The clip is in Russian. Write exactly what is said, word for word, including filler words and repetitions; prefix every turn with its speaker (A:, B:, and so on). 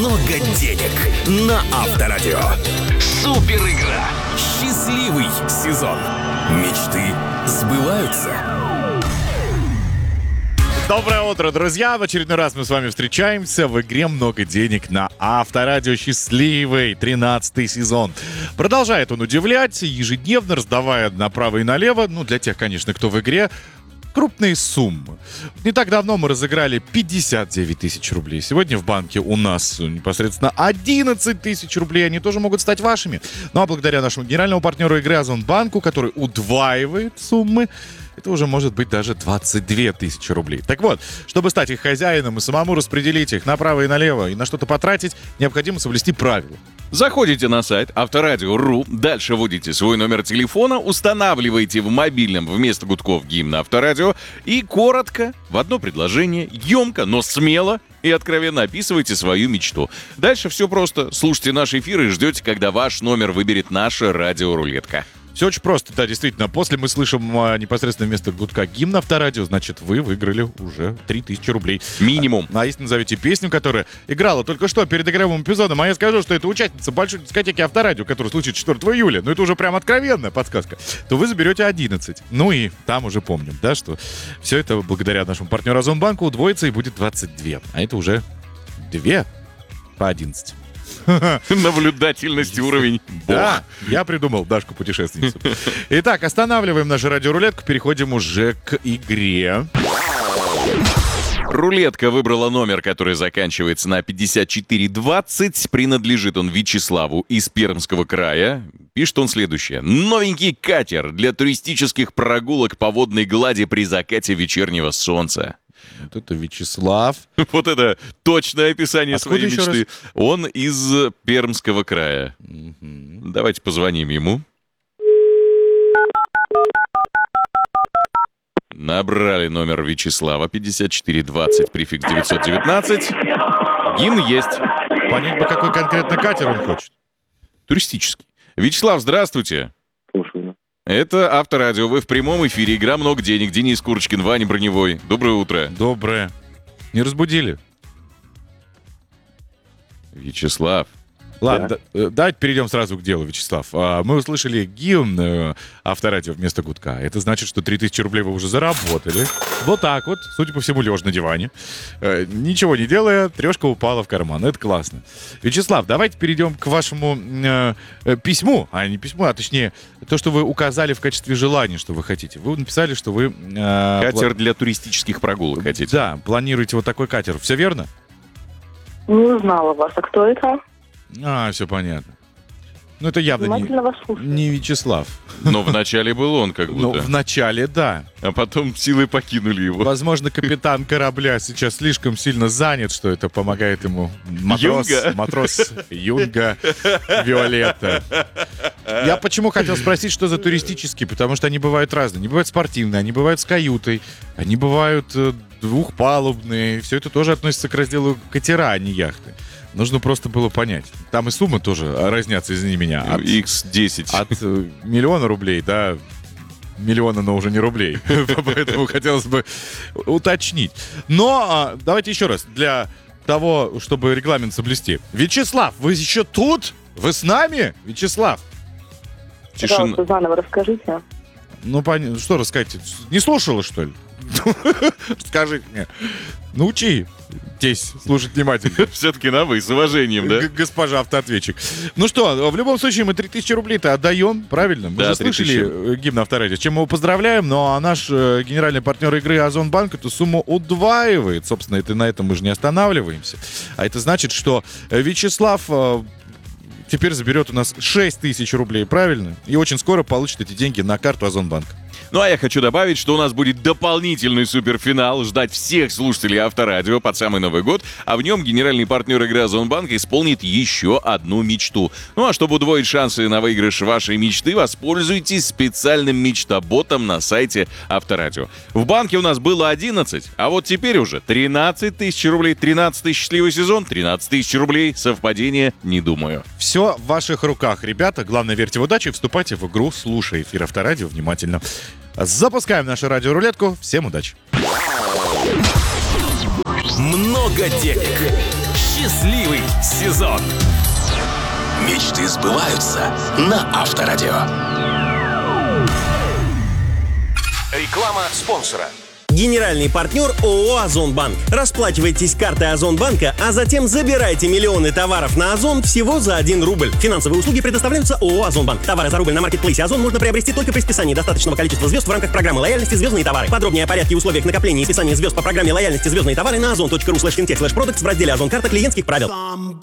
A: много денег на Авторадио. Супер игра. Счастливый сезон. Мечты сбываются.
B: Доброе утро, друзья! В очередной раз мы с вами встречаемся в игре «Много денег» на Авторадио. Счастливый тринадцатый сезон. Продолжает он удивлять, ежедневно раздавая направо и налево, ну, для тех, конечно, кто в игре, крупные суммы. Не так давно мы разыграли пятьдесят девять тысяч рублей. Сегодня в банке у нас непосредственно одиннадцать тысяч рублей. Они тоже могут стать вашими. Ну а благодаря нашему генеральному партнеру игры Озонбанку, который удваивает суммы, это уже может быть даже двадцать две тысячи рублей. Так вот, чтобы стать их хозяином и самому распределить их направо и налево и на что-то потратить, необходимо соблюсти правила.
C: Заходите на сайт авторадио точка ру, дальше вводите свой номер телефона, устанавливаете в мобильном вместо гудков гимн Авторадио и коротко, в одно предложение, емко, но смело и откровенно описывайте свою мечту. Дальше все просто. Слушайте наш эфир и ждете, когда ваш номер выберет наша радиорулетка.
B: Все очень просто, да, действительно. После мы слышим а, непосредственно вместо гудка гимн Авторадио, значит, вы выиграли уже три тысячи рублей.
C: Минимум.
B: А, а если назовете песню, которая играла только что перед игровым эпизодом, а я скажу, что это участница большой дискотеки Авторадио, которая случится четвёртого июля, ну это уже прям откровенная подсказка, то вы заберете одиннадцать. Ну и там уже помним, да, что все это благодаря нашему партнеру Озонбанку удвоится и будет двадцать два. А это уже две по одиннадцать.
C: Наблюдательность уровень.
B: Да, я придумал Дашку-путешественницу. Итак, останавливаем нашу радиорулетку, переходим уже к игре.
C: Рулетка выбрала номер, который заканчивается на пятьдесят четыре двадцать. Принадлежит он Вячеславу из Пермского края. Пишет он следующее. Новенький катер для туристических прогулок по водной глади при закате вечернего солнца.
B: Вот это Вячеслав.
C: Вот это точное описание
B: Откуда
C: своей
B: еще
C: мечты.
B: раз?
C: Он из Пермского края.
B: Угу.
C: Давайте позвоним ему. Набрали номер Вячеслава пятьдесят четыре двадцать, префикс девятьсот девятнадцать. Гимн есть.
B: Понять бы, какой конкретно катер он хочет.
C: Туристический. Вячеслав, здравствуйте.
D: Слушаю.
C: Это Авторадио. Вы в прямом эфире. Игра «Много денег». Денис Курочкин, Ваня Броневой. Доброе утро.
B: Доброе. Не разбудили?
C: Вячеслав.
B: Ладно, да. да, давайте перейдем сразу к делу, Вячеслав. А, мы услышали гимн э, Авторадио вместо гудка. Это значит, что три тысячи рублей вы уже заработали. Вот так вот, судя по всему, лежа на диване. Э, ничего не делая, трешка упала в карман. Это классно. Вячеслав, давайте перейдем к вашему э, э, письму. А не письму, а точнее, то, что вы указали в качестве желания, что вы хотите. Вы написали, что вы... Э,
C: Катер
B: пла-
C: для туристических прогулок хотите?
B: Да, планируете вот такой катер. Все верно?
D: Не узнала вас. А кто это?
B: А, все понятно. Ну, это явно не,
D: Внимательно вас слушаю.
B: не Вячеслав.
C: Но вначале был он как
B: Ну,
C: будто.
B: в начале, да.
C: А потом силой покинули его.
B: Возможно, капитан корабля сейчас слишком сильно занят, что это помогает ему матрос,
C: Юнга?
B: матрос Юнга Виолетта. Я почему хотел спросить, что за туристические, потому что они бывают разные. Они бывают спортивные, они бывают с каютой, они бывают э, двухпалубные. Все это тоже относится к разделу катера, а не яхты. Нужно просто было понять. Там и суммы тоже разнятся, извини меня. От,
C: икс десять.
B: от э, миллиона рублей до миллиона, но уже не рублей. Поэтому хотелось бы уточнить. Но а, давайте еще раз, для того, чтобы регламент соблюсти. Вячеслав, вы еще тут? Вы с нами? Вячеслав?
C: Тишина.
D: Пожалуйста, заново расскажите.
B: Ну, пон... что рассказать? Не слушала, что ли? Скажите мне. Научи здесь слушать внимательно.
C: Все-таки на вы, с уважением, да?
B: Г- Госпожа автоответчик. Ну что, в любом случае мы три тысячи рублей-то отдаем, правильно? Мы
C: Да,
B: же
C: три тысячи.
B: слышали э, гимн Авторадио, с чем мы его поздравляем, ну а наш э, генеральный партнер игры Озонбанк эту сумму удваивает. Собственно, это, на этом мы же не останавливаемся. А это значит, что э, Вячеслав э, теперь заберет у нас шесть тысяч рублей, правильно? И очень скоро получит эти деньги на карту Озонбанка.
C: Ну а я хочу добавить, что у нас будет дополнительный суперфинал. Ждать всех слушателей Авторадио под самый Новый год. А в нем генеральный партнер игры Озонбанк исполнит еще одну мечту. Ну а чтобы удвоить шансы на выигрыш вашей мечты, воспользуйтесь специальным мечтоботом на сайте Авторадио. В банке у нас было одиннадцать, а вот теперь уже тринадцать тысяч рублей. тринадцатый счастливый сезон, тринадцать тысяч рублей. Совпадение? Не думаю.
B: Все в ваших руках, ребята. Главное, верьте в удачу и вступайте в игру, слушая эфир Авторадио внимательно. Запускаем нашу радиорулетку. Всем удачи.
A: Много денег. Счастливый сезон. Мечты сбываются на Авторадио. Реклама спонсора.
E: Генеральный партнер ООО «Озонбанк». Расплачивайтесь картой Озонбанка, а затем забирайте миллионы товаров на Озон всего за один рубль. Финансовые услуги предоставляются ООО «Озонбанк». Товары за рубль на маркетплейсе Озон можно приобрести только при списании достаточного количества звезд в рамках программы лояльности «Звездные товары». Подробнее о порядке и условиях накопления и списания звезд по программе лояльности «Звездные товары» на озон точка ру слэш финтех слэш продактс в разделе «Озон карта клиентских правил».